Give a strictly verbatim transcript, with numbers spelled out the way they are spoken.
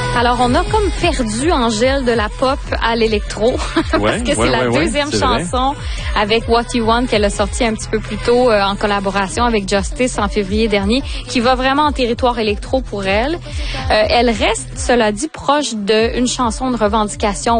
Alors, on a comme perdu Angèle de la pop à l'électro. Ouais, parce que ouais, c'est la ouais, deuxième ouais, c'est chanson vrai. Avec What You Want qu'elle a sorti un petit peu plus tôt euh, en collaboration avec Justice en février dernier, qui va vraiment en territoire électro pour elle. Euh, elle reste, cela dit, proche d'une chanson de revendication